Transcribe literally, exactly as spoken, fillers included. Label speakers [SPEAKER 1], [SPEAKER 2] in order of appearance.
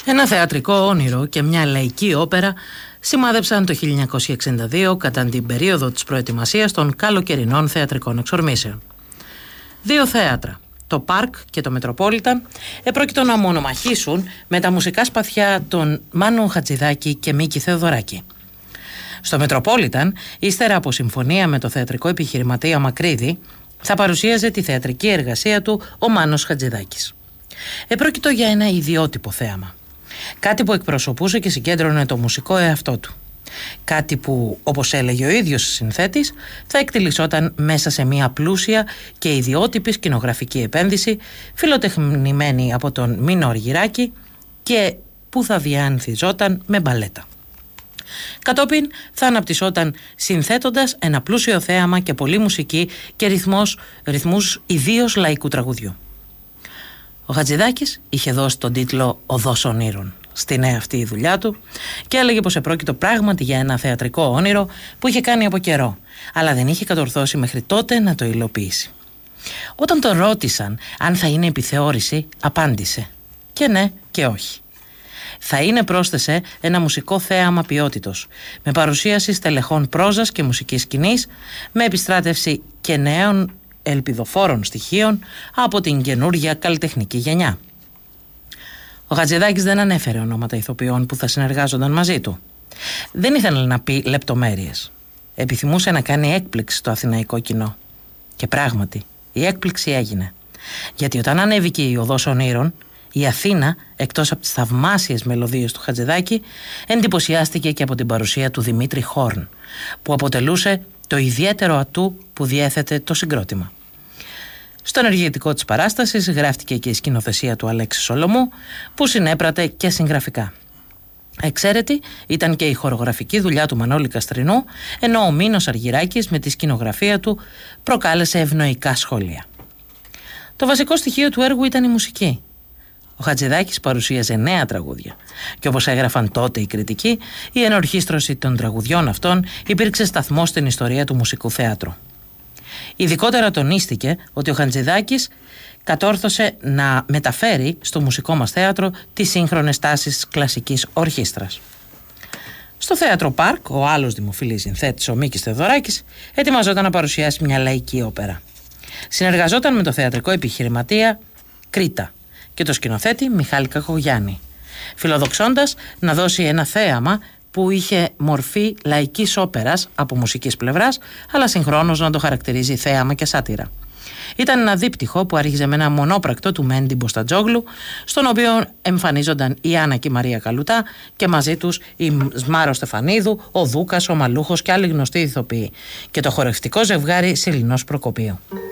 [SPEAKER 1] Ένα θεατρικό όνειρο και μια λαϊκή όπερα σημάδεψαν το χίλια εννιακόσια εξήντα δύο κατά την περίοδο της προετοιμασίας των καλοκαιρινών θεατρικών εξορμήσεων. Δύο θέατρα, το Πάρκ και το Μετροπόλιταν, επρόκειτο να μονομαχήσουν με τα μουσικά σπαθιά των Μάνου Χατζηδάκη και Μίκη Θεοδωράκη. Στο Μετροπόλιταν, ύστερα από συμφωνία με το θεατρικό επιχειρηματία Μακρύδη, θα παρουσίαζε τη θεατρική εργασία του ο Μάνος Χατζηδάκης. Επρόκειτο για ένα ιδιότυπο θέαμα. Κάτι που εκπροσωπούσε και συγκέντρωνε το μουσικό εαυτό του. Κάτι που, όπως έλεγε ο ίδιος ο συνθέτης, θα εκτελισόταν μέσα σε μια πλούσια και ιδιότυπη σκηνογραφική επένδυση, φιλοτεχνημένη από τον Μίνο Αργυράκη και που θα διανθιζόταν με μπαλέτα. Κατόπιν θα αναπτυσσόταν συνθέτοντας ένα πλούσιο θέαμα και πολλή μουσική και ρυθμός, ρυθμούς ιδίως λαϊκού τραγουδιού. Ο Χατζηδάκης είχε δώσει τον τίτλο «Οδός Ονείρων» στη νέα αυτή η δουλειά του και έλεγε πως επρόκειτο πράγματι για ένα θεατρικό όνειρο που είχε κάνει από καιρό, αλλά δεν είχε κατορθώσει μέχρι τότε να το υλοποιήσει. Όταν τον ρώτησαν αν θα είναι επιθεώρηση, απάντησε και ναι και όχι. Θα είναι, πρόσθεσε, ένα μουσικό θέαμα ποιότητος, με παρουσίαση στελεχών πρόζας και μουσικής σκηνής, με επιστράτευση και νέων ελπιδοφόρων στοιχείων από την καινούργια καλλιτεχνική γενιά. Ο Χατζηδάκης δεν ανέφερε ονόματα ηθοποιών που θα συνεργάζονταν μαζί του. Δεν ήθελε να πει λεπτομέρειες. Επιθυμούσε να κάνει έκπληξη στο αθηναϊκό κοινό. Και πράγματι, η έκπληξη έγινε. Γιατί όταν ανέβηκε η Οδός Ονείρων, η Αθήνα, εκτός από τις θαυμάσιες μελωδίες του Χατζηδάκη, εντυπωσιάστηκε και από την παρουσία του Δημήτρη Χόρν, που αποτελούσε το ιδιαίτερο ατού που διέθετε το συγκρότημα. Στο ενεργητικό της παράστασης γράφτηκε και η σκηνοθεσία του Αλέξη Σολομού, που συνέπρατε και συγγραφικά. Εξαίρετη ήταν και η χορογραφική δουλειά του Μανώλη Καστρινού, ενώ ο Μίνος Αργυράκης με τη σκηνογραφία του προκάλεσε ευνοϊκά σχόλια. Το βασικό στοιχείο του έργου ήταν η μουσική. Ο Χατζηδάκης παρουσίαζε νέα τραγούδια και όπως έγραφαν τότε οι κριτικοί, η ενορχήστρωση των τραγουδιών αυτών υπήρξε σταθμός στην ιστορία του μουσικού θεάτρου. Ειδικότερα τονίστηκε ότι ο Χατζηδάκης κατόρθωσε να μεταφέρει στο μουσικό μας θέατρο τις σύγχρονες τάσεις της κλασικής ορχήστρας. Στο θέατρο Πάρκ, ο άλλος δημοφιλής συνθέτης, ο Μίκης Θεοδωράκης, ετοιμαζόταν να παρουσιάσει μια λαϊκή όπερα. Συνεργαζόταν με το θεατρικό επιχειρηματία Κρήτα και το σκηνοθέτη Μιχάλη Κακογιάννη, φιλοδοξώντας να δώσει ένα θέαμα που είχε μορφή λαϊκής όπερας από μουσικής πλευράς, αλλά συγχρόνως να το χαρακτηρίζει θέαμα και σάτυρα. Ήταν ένα δίπτυχο που άρχιζε με ένα μονόπρακτο του Μέντι Μποστατζόγλου, στον οποίο εμφανίζονταν η Άννα και η Μαρία Καλουτά και μαζί τους η Σμάρο Στεφανίδου, ο Δούκας, ο Μαλούχος και άλλοι γνωστοί ηθοποιοί, και το χορευτικό ζευγάρι Σιλινός Προκοπίου.